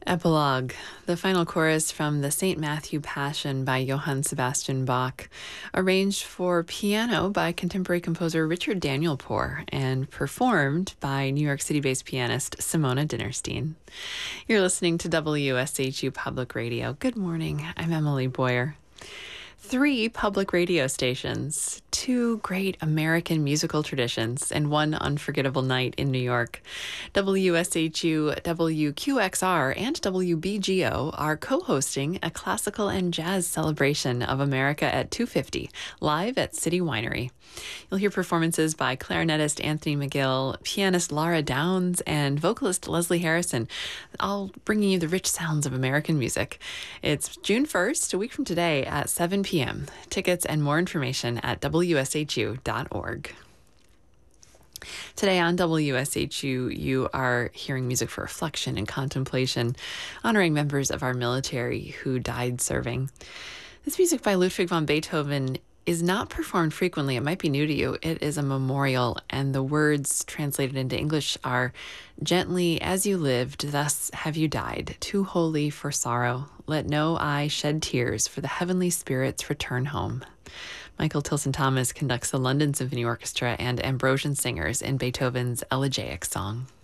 Epilogue, the final chorus from the St. Matthew Passion by Johann Sebastian Bach, arranged for piano by contemporary composer Richard Daniel Poor and performed by New York City-based pianist Simona Dinnerstein. You're listening to WSHU Public Radio. Good morning. I'm Emily Boyer. 3 public radio stations, 2 great American musical traditions, and 1 unforgettable night in New York. WSHU, WQXR, and WBGO are co-hosting a classical and jazz celebration of America at 2:50, live at City Winery. You'll hear performances by clarinetist Anthony McGill, pianist Laura Downs, and vocalist Leslie Harrison, all bringing you the rich sounds of American music. It's June 1st, a week from today at 7 p.m. Tickets and more information at wshu.org. Today on WSHU, you are hearing music for reflection and contemplation, honoring members of our military who died serving. This music by Ludwig van Beethoven is not performed frequently. It might be new to you. It is a memorial, and the words translated into English are, "Gently as you lived, thus have you died, too holy for sorrow. Let no eye shed tears, for the heavenly spirits return home." Michael Tilson Thomas conducts the London Symphony Orchestra and Ambrosian singers in Beethoven's Elegiac Song.